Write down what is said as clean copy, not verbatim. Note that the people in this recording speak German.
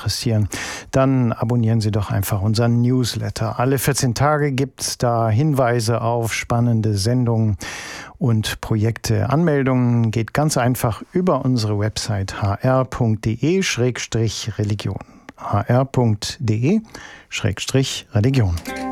interessieren, dann abonnieren Sie doch einfach unseren Newsletter. Alle 14 Tage gibt es da Hinweise auf spannende Sendungen und Projekte. Anmeldungen geht ganz einfach über unsere Website hr.de/religion. hr.de/religion.